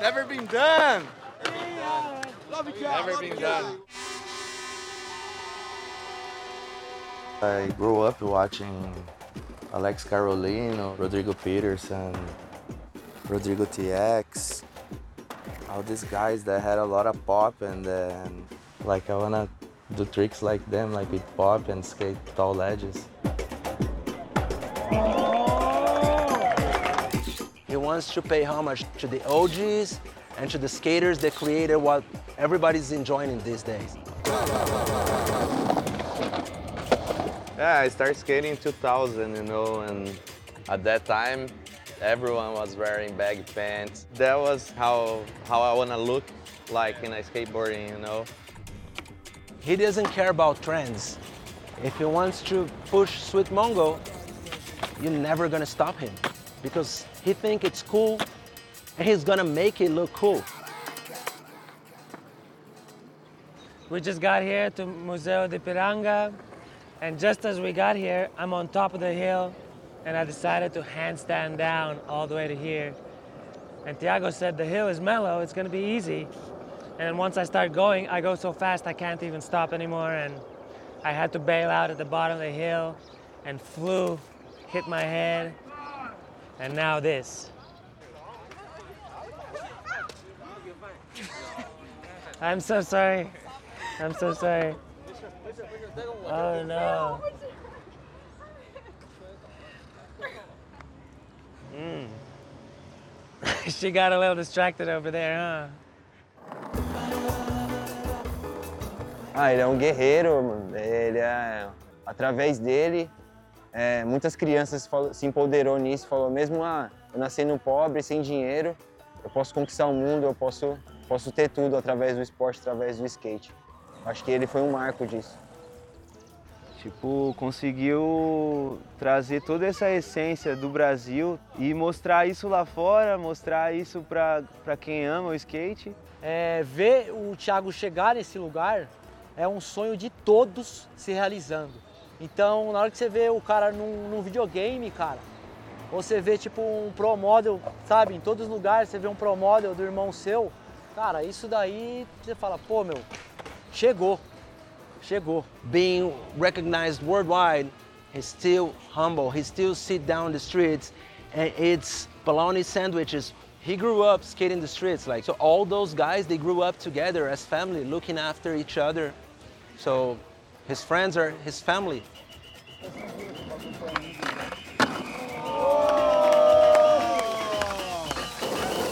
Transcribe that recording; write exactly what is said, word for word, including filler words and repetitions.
Never been done. Love you, Never love been you. done. I grew up watching Alex Carolino, Rodrigo Peterson, Rodrigo T X, all these guys that had a lot of pop, and then like I wanna do tricks like them, like with pop and skate tall ledges. He wants to pay homage to the O Gs and to the skaters that created what everybody's enjoying in these days. Yeah, I started skating in two thousand, you know, and at that time, everyone was wearing baggy pants. That was how, how I want to look like in a skateboarding, you know. He doesn't care about trends. If he wants to push Sweet Mongo, you're never gonna stop him because he thinks it's cool and he's gonna make it look cool. We just got here to Museo de Piranga, and just as we got here, I'm on top of the hill, and I decided to handstand down all the way to here. And Thiago said the hill is mellow, it's gonna be easy. And once I start going, I go so fast I can't even stop anymore, and I had to bail out at the bottom of the hill and flew, hit my head, and now this. I'm so sorry. I'm so sorry. Oh no. Mm. She got a little distracted over there, huh? Ah, ele é um guerreiro, mano. Ele é, através dele, é, muitas crianças falou, se empoderou nisso, falou mesmo, ah, eu nasci no pobre, sem dinheiro, eu posso conquistar o mundo, eu posso, posso ter tudo através do esporte, através do skate. Acho que ele foi um marco disso. Tipo, conseguiu trazer toda essa essência do Brasil e mostrar isso lá fora, mostrar isso para para quem ama o skate. É, ver o Thiago chegar nesse lugar é um sonho de todos se realizando. Então, na hora que você vê o cara num, num videogame, cara, ou você vê tipo um pro model, sabe, em todos os lugares você vê um pro model do irmão seu, cara, isso daí você fala, pô, meu, chegou. Chegou. Being recognized worldwide, he's still humble. He still sit down the streets and eats bologna sandwiches. He grew up skating the streets, like, so all those guys, they grew up together as family, looking after each other. So his friends are his family.